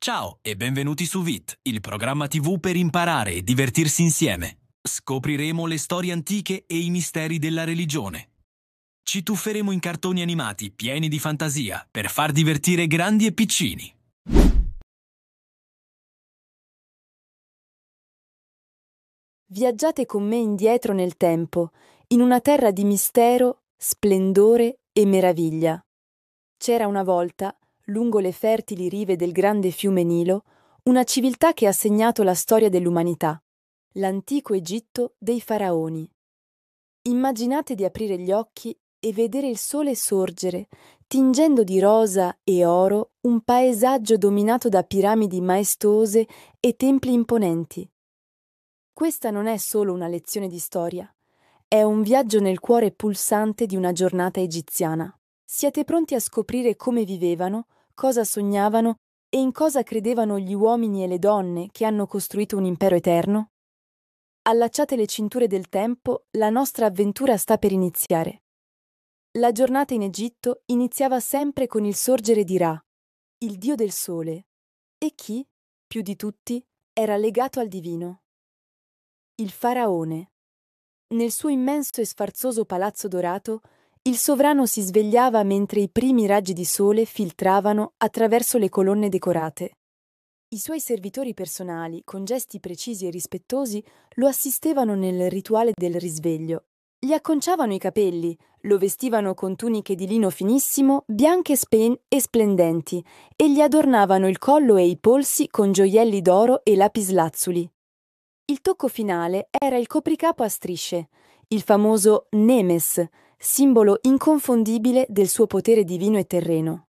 Ciao e benvenuti su VIT, il programma TV per imparare e divertirsi insieme. Scopriremo le storie antiche e i misteri della religione. Ci tufferemo in cartoni animati pieni di fantasia per far divertire grandi e piccini. Viaggiate con me indietro nel tempo, in una terra di mistero, splendore e meraviglia. C'era una volta, lungo le fertili rive del grande fiume Nilo, una civiltà che ha segnato la storia dell'umanità, l'antico Egitto dei faraoni. Immaginate di aprire gli occhi e vedere il sole sorgere, tingendo di rosa e oro un paesaggio dominato da piramidi maestose e templi imponenti. Questa non è solo una lezione di storia, è un viaggio nel cuore pulsante di una giornata egiziana. Siete pronti a scoprire come vivevano, cosa sognavano e in cosa credevano gli uomini e le donne che hanno costruito un impero eterno? Allacciate le cinture del tempo, la nostra avventura sta per iniziare. La giornata in Egitto iniziava sempre con il sorgere di Ra, il dio del sole, e chi, più di tutti, era legato al divino? Il faraone. Nel suo immenso e sfarzoso palazzo dorato, il sovrano si svegliava mentre i primi raggi di sole filtravano attraverso le colonne decorate. I suoi servitori personali, con gesti precisi e rispettosi, lo assistevano nel rituale del risveglio. Gli acconciavano i capelli, lo vestivano con tuniche di lino finissimo, bianche e splendenti, e gli adornavano il collo e i polsi con gioielli d'oro e lapislazzuli. Il tocco finale era il copricapo a strisce, il famoso Nemes, simbolo inconfondibile del suo potere divino e terreno.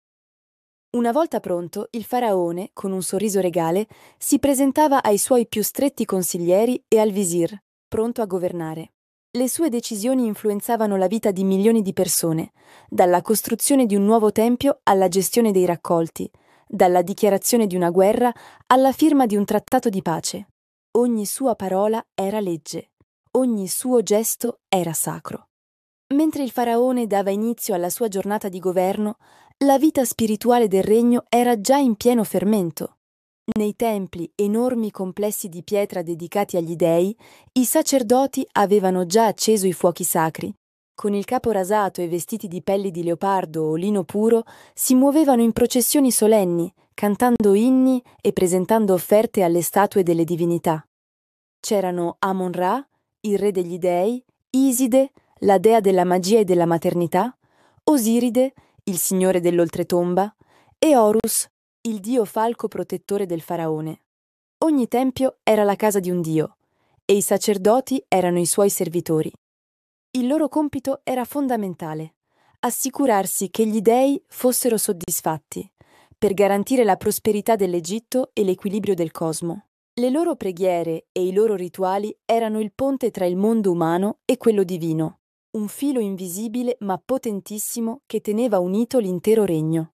Una volta pronto, il faraone, con un sorriso regale, si presentava ai suoi più stretti consiglieri e al visir, pronto a governare. Le sue decisioni influenzavano la vita di milioni di persone, dalla costruzione di un nuovo tempio alla gestione dei raccolti, dalla dichiarazione di una guerra alla firma di un trattato di pace. Ogni sua parola era legge, ogni suo gesto era sacro. Mentre il faraone dava inizio alla sua giornata di governo, la vita spirituale del regno era già in pieno fermento. Nei templi, enormi complessi di pietra dedicati agli dei, i sacerdoti avevano già acceso i fuochi sacri. Con il capo rasato e vestiti di pelli di leopardo o lino puro, si muovevano in processioni solenni, cantando inni e presentando offerte alle statue delle divinità. C'erano Amon-Ra, il re degli dei, Iside, la dea della magia e della maternità, Osiride, il signore dell'oltretomba, e Horus, il dio falco protettore del faraone. Ogni tempio era la casa di un dio, e i sacerdoti erano i suoi servitori. Il loro compito era fondamentale: assicurarsi che gli dei fossero soddisfatti, per garantire la prosperità dell'Egitto e l'equilibrio del cosmo. Le loro preghiere e i loro rituali erano il ponte tra il mondo umano e quello divino, un filo invisibile ma potentissimo che teneva unito l'intero regno.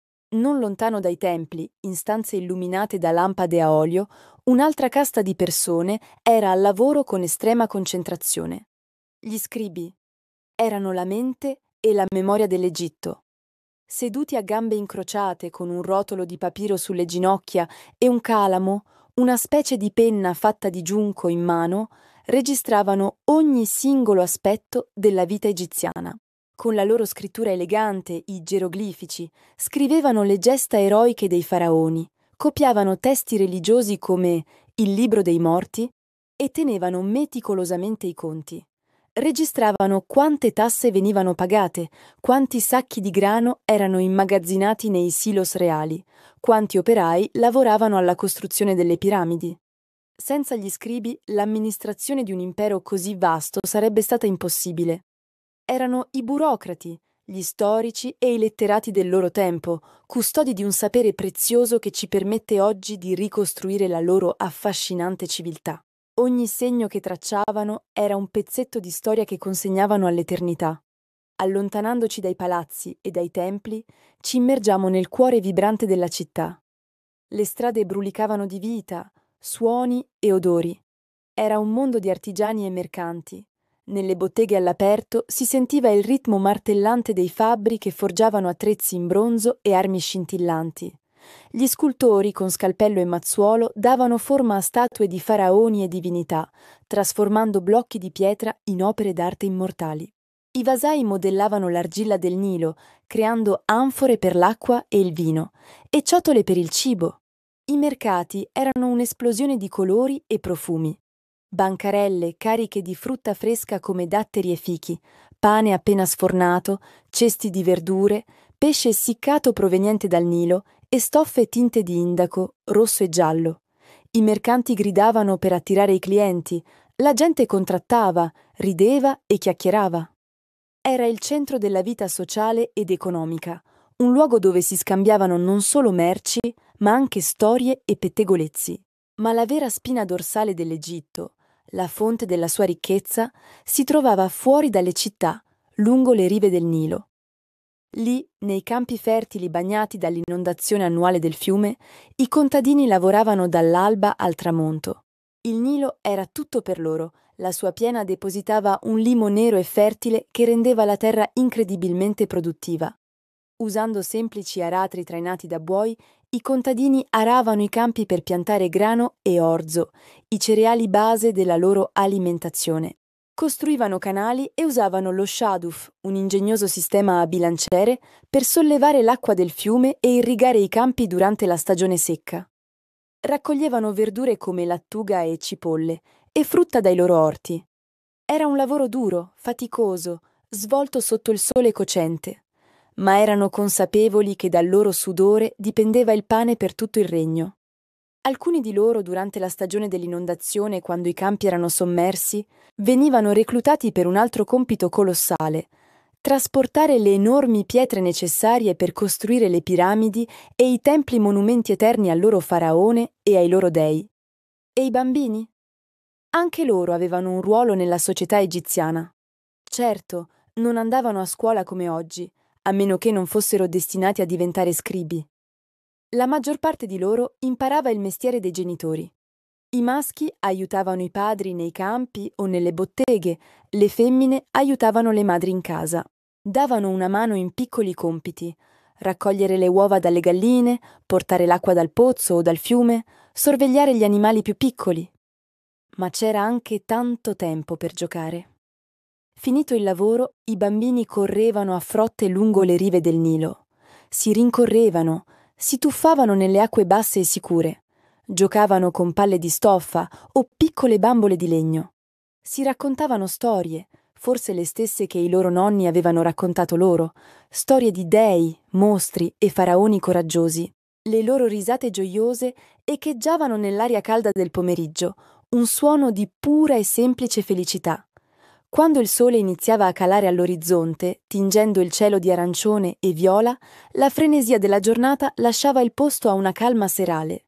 Non lontano dai templi, in stanze illuminate da lampade a olio, un'altra casta di persone era al lavoro con estrema concentrazione. Gli scribi erano la mente e la memoria dell'Egitto. Seduti a gambe incrociate con un rotolo di papiro sulle ginocchia e un calamo, una specie di penna fatta di giunco in mano, registravano ogni singolo aspetto della vita egiziana. Con la loro scrittura elegante, i geroglifici, scrivevano le gesta eroiche dei faraoni, copiavano testi religiosi come il Libro dei Morti e tenevano meticolosamente i conti. Registravano quante tasse venivano pagate, quanti sacchi di grano erano immagazzinati nei silos reali, quanti operai lavoravano alla costruzione delle piramidi. Senza gli scribi, l'amministrazione di un impero così vasto sarebbe stata impossibile. Erano i burocrati, gli storici e i letterati del loro tempo, custodi di un sapere prezioso che ci permette oggi di ricostruire la loro affascinante civiltà. Ogni segno che tracciavano era un pezzetto di storia che consegnavano all'eternità. Allontanandoci dai palazzi e dai templi, ci immergiamo nel cuore vibrante della città. Le strade brulicavano di vita, suoni e odori. Era un mondo di artigiani e mercanti. Nelle botteghe all'aperto si sentiva il ritmo martellante dei fabbri che forgiavano attrezzi in bronzo e armi scintillanti. Gli scultori con scalpello e mazzuolo davano forma a statue di faraoni e divinità, trasformando blocchi di pietra in opere d'arte immortali. I vasai modellavano l'argilla del Nilo, creando anfore per l'acqua e il vino, e ciotole per il cibo. I mercati erano un'esplosione di colori e profumi. Bancarelle cariche di frutta fresca come datteri e fichi, pane appena sfornato, cesti di verdure, pesce essiccato proveniente dal Nilo e stoffe tinte di indaco, rosso e giallo. I mercanti gridavano per attirare i clienti, la gente contrattava, rideva e chiacchierava. Era il centro della vita sociale ed economica, un luogo dove si scambiavano non solo merci, ma anche storie e pettegolezzi. Ma la vera spina dorsale dell'Egitto, la fonte della sua ricchezza, si trovava fuori dalle città, lungo le rive del Nilo. Lì, nei campi fertili bagnati dall'inondazione annuale del fiume, i contadini lavoravano dall'alba al tramonto. Il Nilo era tutto per loro, la sua piena depositava un limo nero e fertile che rendeva la terra incredibilmente produttiva. Usando semplici aratri trainati da buoi, i contadini aravano i campi per piantare grano e orzo, i cereali base della loro alimentazione. Costruivano canali e usavano lo shaduf, un ingegnoso sistema a bilanciere, per sollevare l'acqua del fiume e irrigare i campi durante la stagione secca. Raccoglievano verdure come lattuga e cipolle e frutta dai loro orti. Era un lavoro duro, faticoso, svolto sotto il sole cocente, ma erano consapevoli che dal loro sudore dipendeva il pane per tutto il regno. Alcuni di loro, durante la stagione dell'inondazione, quando i campi erano sommersi, venivano reclutati per un altro compito colossale: trasportare le enormi pietre necessarie per costruire le piramidi e i templi monumenti eterni al loro faraone e ai loro dei. E i bambini? Anche loro avevano un ruolo nella società egiziana. Certo, non andavano a scuola come oggi, a meno che non fossero destinati a diventare scribi. La maggior parte di loro imparava il mestiere dei genitori. I maschi aiutavano i padri nei campi o nelle botteghe, le femmine aiutavano le madri in casa. Davano una mano in piccoli compiti: raccogliere le uova dalle galline, portare l'acqua dal pozzo o dal fiume, sorvegliare gli animali più piccoli. Ma c'era anche tanto tempo per giocare. Finito il lavoro, i bambini correvano a frotte lungo le rive del Nilo. Si rincorrevano, si tuffavano nelle acque basse e sicure, giocavano con palle di stoffa o piccole bambole di legno. Si raccontavano storie, forse le stesse che i loro nonni avevano raccontato loro, storie di dei, mostri e faraoni coraggiosi. Le loro risate gioiose echeggiavano nell'aria calda del pomeriggio, un suono di pura e semplice felicità. Quando il sole iniziava a calare all'orizzonte, tingendo il cielo di arancione e viola, la frenesia della giornata lasciava il posto a una calma serale.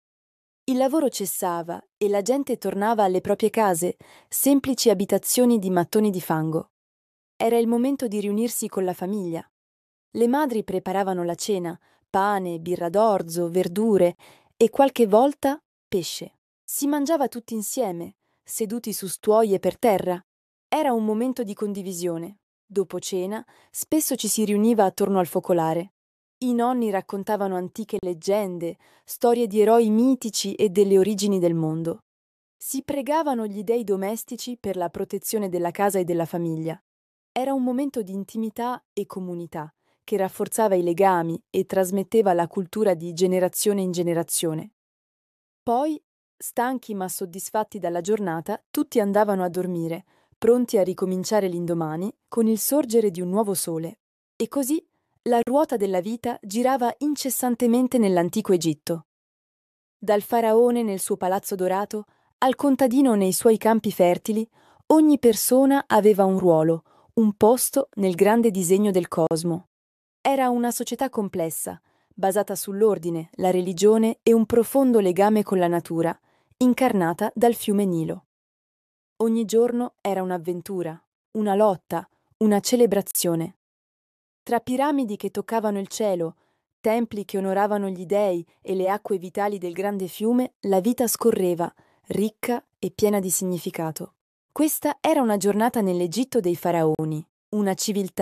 Il lavoro cessava e la gente tornava alle proprie case, semplici abitazioni di mattoni di fango. Era il momento di riunirsi con la famiglia. Le madri preparavano la cena: pane, birra d'orzo, verdure e qualche volta pesce. Si mangiava tutti insieme, seduti su stuoie per terra. Era un momento di condivisione. Dopo cena, spesso ci si riuniva attorno al focolare. I nonni raccontavano antiche leggende, storie di eroi mitici e delle origini del mondo. Si pregavano gli dei domestici per la protezione della casa e della famiglia. Era un momento di intimità e comunità, che rafforzava i legami e trasmetteva la cultura di generazione in generazione. Poi, stanchi ma soddisfatti dalla giornata, tutti andavano a dormire, pronti a ricominciare l'indomani con il sorgere di un nuovo sole. E così la ruota della vita girava incessantemente nell'antico Egitto. Dal faraone nel suo palazzo dorato al contadino nei suoi campi fertili, ogni persona aveva un ruolo, un posto nel grande disegno del cosmo. Era una società complessa, basata sull'ordine, la religione e un profondo legame con la natura, incarnata dal fiume Nilo. Ogni giorno era un'avventura, una lotta, una celebrazione. Tra piramidi che toccavano il cielo, templi che onoravano gli dei e le acque vitali del grande fiume, la vita scorreva, ricca e piena di significato. Questa era una giornata nell'Egitto dei faraoni, una civiltà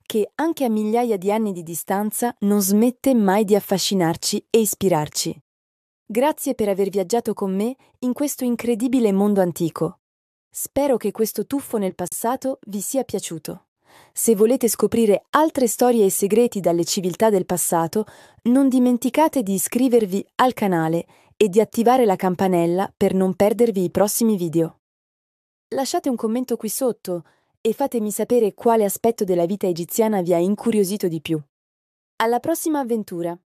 che, anche a migliaia di anni di distanza, non smette mai di affascinarci e ispirarci. Grazie per aver viaggiato con me in questo incredibile mondo antico. Spero che questo tuffo nel passato vi sia piaciuto. Se volete scoprire altre storie e segreti dalle civiltà del passato, non dimenticate di iscrivervi al canale e di attivare la campanella per non perdervi i prossimi video. Lasciate un commento qui sotto e fatemi sapere quale aspetto della vita egiziana vi ha incuriosito di più. Alla prossima avventura!